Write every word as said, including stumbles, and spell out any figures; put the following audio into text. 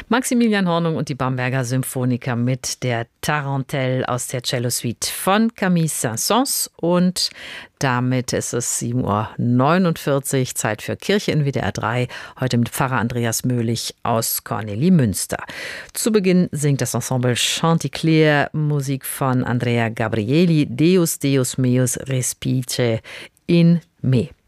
Maximilian Hornung und die Bamberger Symphoniker mit der Tarentelle aus der Cello-Suite von Camille Saint-Saëns. Und damit ist es sieben Uhr neunundvierzig, Zeit für Kirche in W D R drei, heute mit Pfarrer Andreas Möhlich aus Kornelimünster. Zu Beginn singt das Ensemble Chanticleer Musik von Andrea Gabrieli, Deus, Deus meus respice in me.